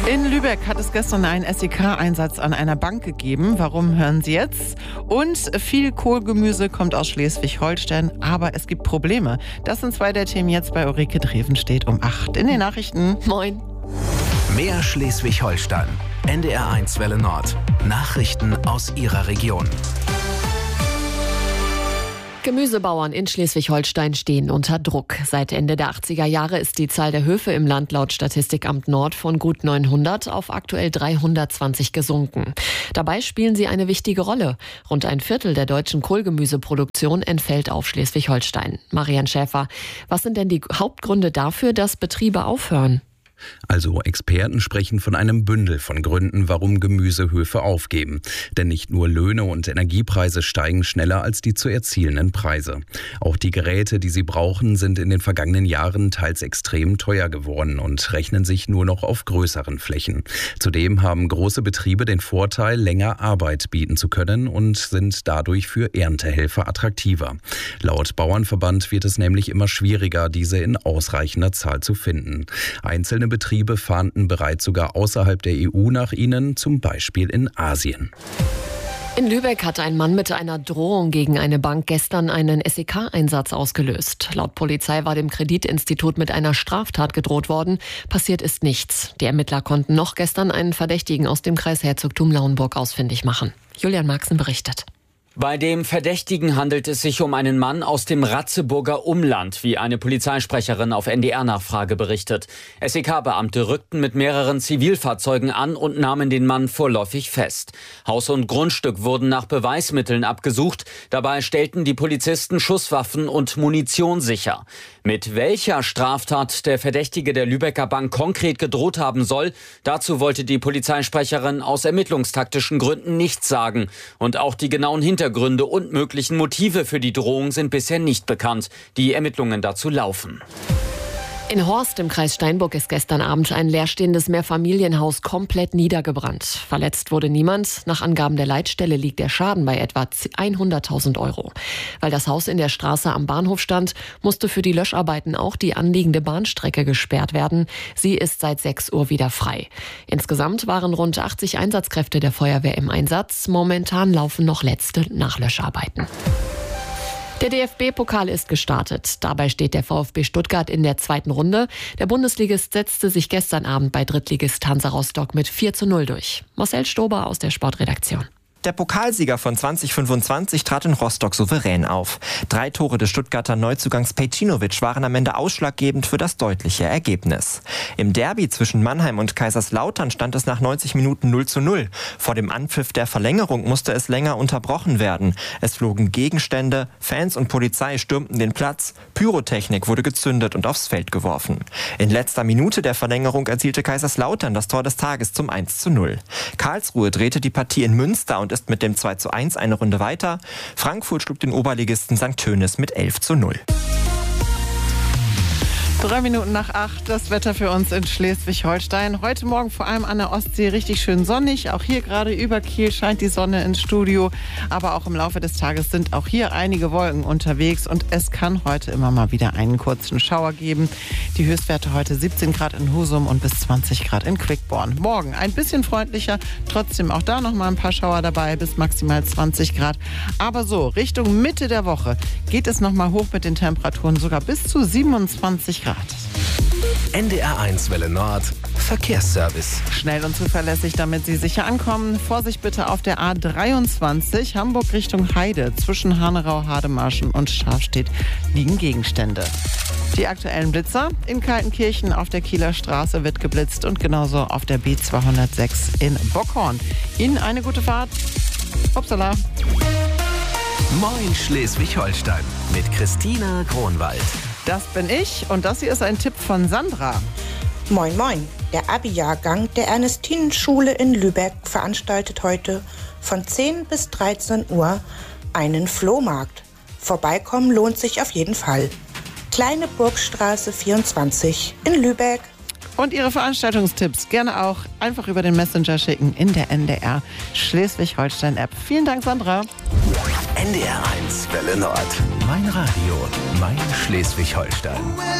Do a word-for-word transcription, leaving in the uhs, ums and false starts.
In Lübeck hat es gestern einen S E K-Einsatz an einer Bank gegeben. Warum, hören Sie jetzt? Und viel Kohlgemüse kommt aus Schleswig-Holstein, aber es gibt Probleme. Das sind zwei der Themen jetzt bei Ulrike Drevenstedt um acht in den Nachrichten. Moin. Mehr Schleswig-Holstein. N D R eins Welle Nord. Nachrichten aus Ihrer Region. Gemüsebauern in Schleswig-Holstein stehen unter Druck. Seit Ende der achtziger Jahre ist die Zahl der Höfe im Land laut Statistikamt Nord von gut neunhundert auf aktuell dreihundertzwanzig gesunken. Dabei spielen sie eine wichtige Rolle. Rund ein Viertel der deutschen Kohlgemüseproduktion entfällt auf Schleswig-Holstein. Marian Schäfer, was sind denn die Hauptgründe dafür, dass Betriebe aufhören? Also Experten sprechen von einem Bündel von Gründen, warum Gemüsehöfe aufgeben. Denn nicht nur Löhne und Energiepreise steigen schneller als die zu erzielenden Preise. Auch die Geräte, die sie brauchen, sind in den vergangenen Jahren teils extrem teuer geworden und rechnen sich nur noch auf größeren Flächen. Zudem haben große Betriebe den Vorteil, länger Arbeit bieten zu können und sind dadurch für Erntehelfer attraktiver. Laut Bauernverband wird es nämlich immer schwieriger, diese in ausreichender Zahl zu finden. Einzelne Betriebe fahnden bereits sogar außerhalb der E U nach ihnen, zum Beispiel in Asien. In Lübeck hat ein Mann mit einer Drohung gegen eine Bank gestern einen S E K-Einsatz ausgelöst. Laut Polizei war dem Kreditinstitut mit einer Straftat gedroht worden. Passiert ist nichts. Die Ermittler konnten noch gestern einen Verdächtigen aus dem Kreis Herzogtum Lauenburg ausfindig machen. Julian Marxen berichtet. Bei dem Verdächtigen handelt es sich um einen Mann aus dem Ratzeburger Umland, wie eine Polizeisprecherin auf N D R-Nachfrage berichtet. S E K-Beamte rückten mit mehreren Zivilfahrzeugen an und nahmen den Mann vorläufig fest. Haus und Grundstück wurden nach Beweismitteln abgesucht. Dabei stellten die Polizisten Schusswaffen und Munition sicher. Mit welcher Straftat der Verdächtige der Lübecker Bank konkret gedroht haben soll, dazu wollte die Polizeisprecherin aus ermittlungstaktischen Gründen nichts sagen. Und auch die genauen Hintergründe Gründe und möglichen Motive für die Drohung sind bisher nicht bekannt. Die Ermittlungen dazu laufen. In Horst im Kreis Steinburg ist gestern Abend ein leerstehendes Mehrfamilienhaus komplett niedergebrannt. Verletzt wurde niemand. Nach Angaben der Leitstelle liegt der Schaden bei etwa hunderttausend Euro. Weil das Haus in der Straße am Bahnhof stand, musste für die Löscharbeiten auch die anliegende Bahnstrecke gesperrt werden. Sie ist seit sechs Uhr wieder frei. Insgesamt waren rund achtzig Einsatzkräfte der Feuerwehr im Einsatz. Momentan laufen noch letzte Nachlöscharbeiten. Der D F B-Pokal ist gestartet. Dabei steht der VfB Stuttgart in der zweiten Runde. Der Bundesligist setzte sich gestern Abend bei Drittligist Hansa Rostock mit vier zu null durch. Marcel Stober aus der Sportredaktion. Der Pokalsieger von zwanzig fünfundzwanzig trat in Rostock souverän auf. Drei Tore des Stuttgarter Neuzugangs Pejcinovic waren am Ende ausschlaggebend für das deutliche Ergebnis. Im Derby zwischen Mannheim und Kaiserslautern stand es nach neunzig Minuten null zu null. Vor dem Anpfiff der Verlängerung musste es länger unterbrochen werden. Es flogen Gegenstände, Fans und Polizei stürmten den Platz, Pyrotechnik wurde gezündet und aufs Feld geworfen. In letzter Minute der Verlängerung erzielte Kaiserslautern das Tor des Tages zum eins zu null. Karlsruhe drehte die Partie in Münster und ist mit dem zwei zu eins eine Runde weiter. Frankfurt schlug den Oberligisten Sankt Tönis mit elf zu null. Drei Minuten nach acht, das Wetter für uns in Schleswig-Holstein. Heute Morgen vor allem an der Ostsee richtig schön sonnig. Auch hier gerade über Kiel scheint die Sonne ins Studio. Aber auch im Laufe des Tages sind auch hier einige Wolken unterwegs. Und es kann heute immer mal wieder einen kurzen Schauer geben. Die Höchstwerte heute siebzehn Grad in Husum und bis zwanzig Grad in Quickborn. Morgen ein bisschen freundlicher, trotzdem auch da noch mal ein paar Schauer dabei, bis maximal zwanzig Grad. Aber so, Richtung Mitte der Woche geht es noch mal hoch mit den Temperaturen, sogar bis zu siebenundzwanzig Grad. N D R eins Welle Nord. Verkehrsservice. Schnell und zuverlässig, damit Sie sicher ankommen. Vorsicht bitte auf der A dreiundzwanzig, Hamburg Richtung Heide. Zwischen Hanerau, Hademarschen und Scharfstedt liegen Gegenstände. Die aktuellen Blitzer: in Kaltenkirchen auf der Kieler Straße wird geblitzt und genauso auf der B zweihundertsechs in Bockhorn. Ihnen eine gute Fahrt. Upsala. Moin Schleswig-Holstein mit Christina Kronwald. Das bin ich und das hier ist ein Tipp von Sandra. Moin moin, der Abi-Jahrgang der Ernestinenschule in Lübeck veranstaltet heute von zehn bis dreizehn Uhr einen Flohmarkt. Vorbeikommen lohnt sich auf jeden Fall. Kleine Burgstraße vierundzwanzig in Lübeck. Und Ihre Veranstaltungstipps gerne auch einfach über den Messenger schicken in der N D R Schleswig-Holstein-App. Vielen Dank, Sandra. N D R eins Welle Nord. Mein Radio, mein Schleswig-Holstein.